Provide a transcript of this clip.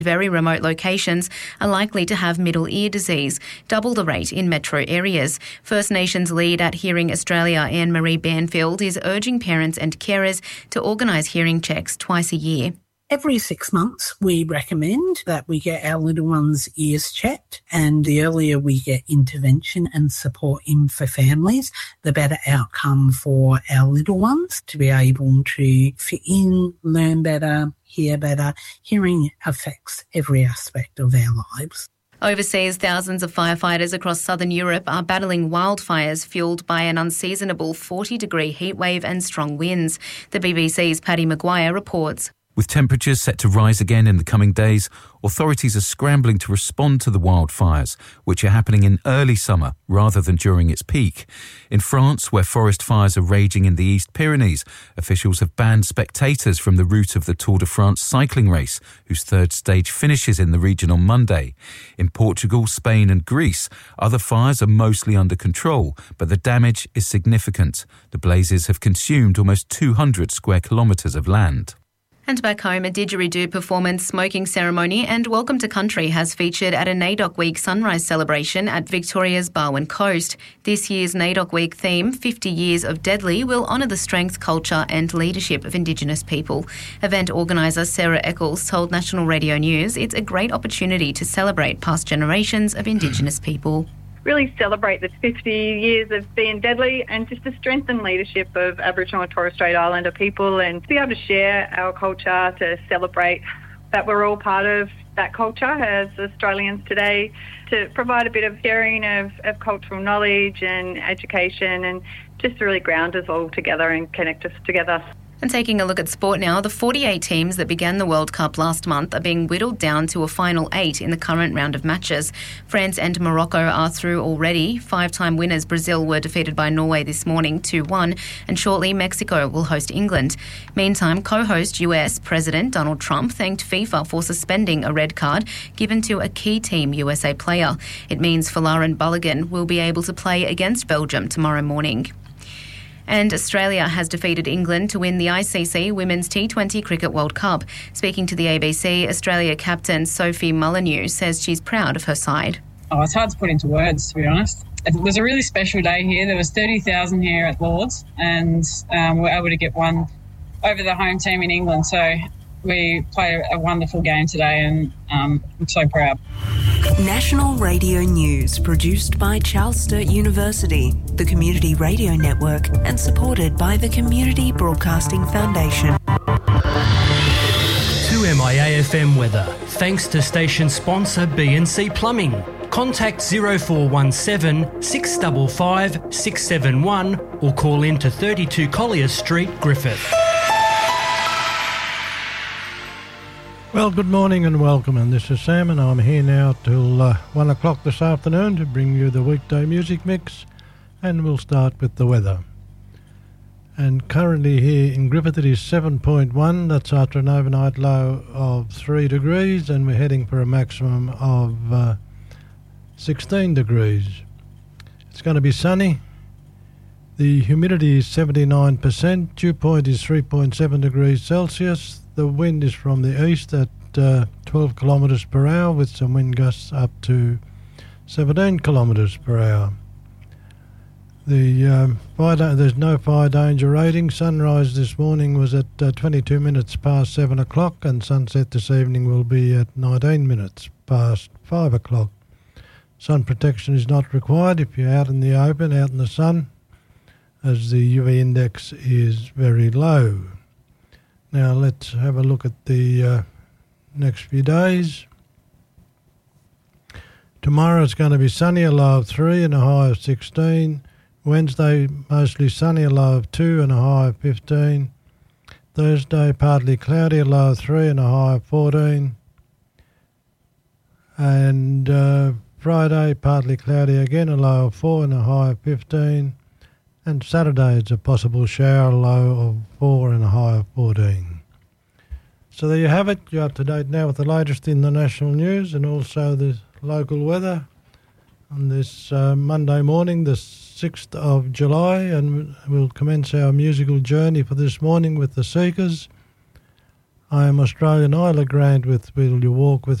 very remote locations are likely to have middle ear disease, double the rate in metro areas. First Nations lead at Hearing Australia, Anne-Marie Banfield, is urging parents and carers to organise hearing checks twice a year. Every 6 months, we recommend that we get our little ones' ears checked, and the earlier we get intervention and support in for families, the better outcome for our little ones to be able to fit in, learn better, hear better. Hearing affects every aspect of our lives. Overseas, thousands of firefighters across southern Europe are battling wildfires fuelled by an unseasonable 40-degree heatwave and strong winds. The BBC's Paddy Maguire reports. With temperatures set to rise again in the coming days, authorities are scrambling to respond to the wildfires, which are happening in early summer rather than during its peak. In France, where forest fires are raging in the East Pyrenees, officials have banned spectators from the route of the Tour de France cycling race, whose third stage finishes in the region on Monday. In Portugal, Spain and Greece, other fires are mostly under control, but the damage is significant. The blazes have consumed almost 200 square kilometres of land. And back home, a didgeridoo performance, smoking ceremony and Welcome to Country has featured at a NAIDOC Week sunrise celebration at Victoria's Barwon Coast. This year's NAIDOC Week theme, 50 Years of Deadly, will honour the strength, culture and leadership of Indigenous people. Event organiser Sarah Eccles told National Radio News it's a great opportunity to celebrate past generations of Indigenous people. Really celebrate the 50 years of being deadly and just to strengthen leadership of Aboriginal and Torres Strait Islander people and be able to share our culture, to celebrate that we're all part of that culture as Australians today, to provide a bit of sharing of cultural knowledge and education and just really ground us all together and connect us together. And taking a look at sport now, the 48 teams that began the World Cup last month are being whittled down to a final 8 in the current round of matches. France and Morocco are through already. 5-time winners Brazil were defeated by Norway this morning 2-1, and shortly Mexico will host England. Meantime, co-host US President Donald Trump thanked FIFA for suspending a red card given to a key Team USA player. It means Folarin Balogun will be able to play against Belgium tomorrow morning. And Australia has defeated England to win the ICC Women's T20 Cricket World Cup. Speaking to the ABC, Australia captain Sophie Molyneux says she's proud of her side. Oh, it's hard to put into words, to be honest. It was a really special day here. There was 30,000 here at Lord's, and we were able to get one over the home team in England. So we played a wonderful game today, and I'm so proud. National Radio News, produced by Charles Sturt University, the Community Radio Network, and supported by the Community Broadcasting Foundation. 2MIA-FM weather, thanks to station sponsor B&C Plumbing. Contact 0417 655 671 or call in to 32 Collier Street, Griffith. Well, good morning and welcome, and this is Sam, and I'm here now till 1 o'clock this afternoon to bring you the weekday music mix, and we'll start with the weather. And currently here in Griffith it is 7.1, that's after an overnight low of 3 degrees, and we're heading for a maximum of 16 degrees. It's going to be sunny. The humidity is 79%, dew point is 3.7 degrees Celsius. The wind is from the east at 12 kilometres per hour with some wind gusts up to 17 kilometres per hour. There's no fire danger rating. Sunrise this morning was at 22 minutes past 7 o'clock, and sunset this evening will be at 19 minutes past 5 o'clock. Sun protection is not required if you're out in the open, out in the sun, as the UV index is very low. Now let's have a look at the next few days. Tomorrow it's going to be sunny, a low of 3 and a high of 16. Wednesday mostly sunny, a low of 2 and a high of 15. Thursday partly cloudy, a low of 3 and a high of 14. And Friday partly cloudy again, a low of 4 and a high of 15. And Saturday it's a possible shower, low of 4 and a high of 14. So there you have it. You're up to date now with the latest in the national news and also the local weather on this Monday morning, the 6th of July. And we'll commence our musical journey for this morning with the Seekers. I am Australian Isla Grant with Will You Walk With